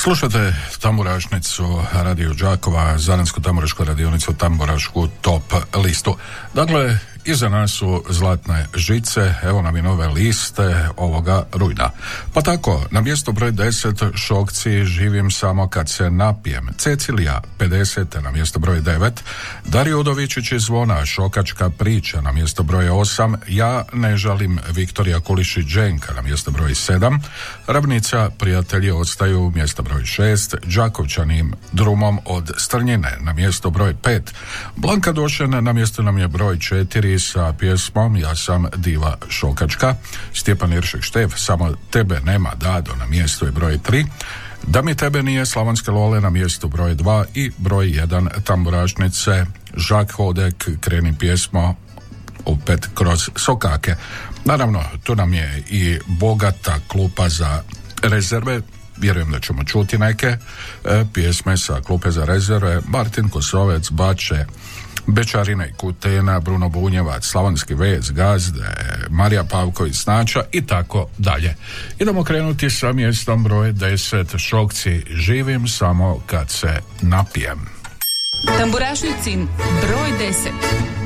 Slušate Tamburašnicu Radio Đakova, Zanatsku tamburašku radionicu, Tamburašku top listu. Dakle, iza nas su zlatne žice, evo nam i nove liste ovoga rujna. Pa tako, na mjesto broj 10 Šokci, živim samo kad se napijem. Cecilija 50 na mjesto broj 9, Dario Udovičić iz Zvona, Šokačka priča na mjesto broj 8, Ja ne žalim, Viktorija Kulišić Dženka na mjesto broj 7, Ravnica prijatelji ostaju mjesto broj 6, Đakovčanim drumom od Strnjine na mjesto broj 5, Blanka Došen na mjesto nam je broj 4 sa pjesmom Ja sam diva Šokačka, Stjepan Iršek Štef, Samo tebe nema Dado na mjestu je broj 3, Da mi tebe nije Slavonske Lole na mjestu broj 2 i broj 1 Tamburašnice Žak Hodek, Kreni pjesmo opet kroz sokake. Naravno, tu nam je i bogata klupa za rezerve. Vjerujem da ćemo čuti neke pjesme sa klupe za rezerve. Martin Kosovec, Bače, Bečarina i Kutena, Bruno Bunjevac, Slavonski vez, Gazde, Marija Pavković Snača i tako dalje. Idemo krenuti sa mjestom broj 10 Šokci, živim samo kad se napijem. Tamburašnicin broj 10.